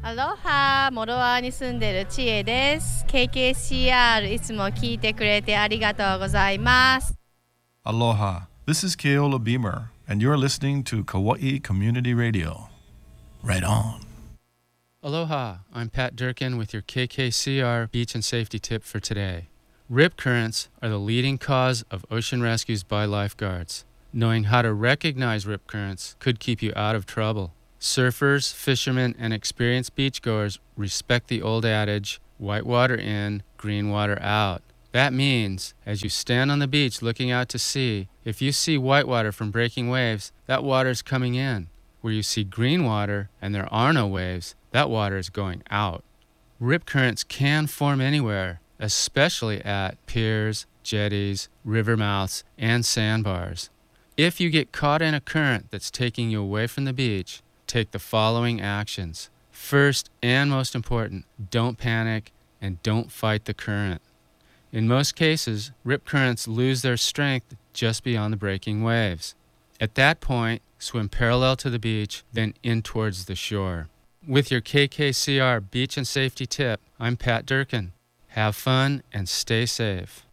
アロハ、モロワに住んでるチエです。KKCR いつも聞いてくれてありがとうございます。 Aloha. This is Keola Beamer, and you're listening to Kauai Community Radio. Right on. Aloha, I'm Pat Durkin with your KKCR Beach and Safety Tip for today. Rip currents are the leading cause of ocean rescues by lifeguards. Knowing how to recognize rip currents could keep you out of trouble. Surfers, fishermen, and experienced beachgoers respect the old adage, white water in, green water out. That means, as you stand on the beach looking out to sea, if you see white water from breaking waves, that water is coming in. Where you see green water and there are no waves, that water is going out. Rip currents can form anywhere, especially at piers, jetties, river mouths, and sandbars. If you get caught in a current that's taking you away from the beach, take the following actions. First, and most important, don't panic and don't fight the current. In most cases, rip currents lose their strength just beyond the breaking waves. At that point, swim parallel to the beach, then in towards the shore. With your KKCR Beach and Safety Tip, I'm Pat Durkin. Have fun and stay safe.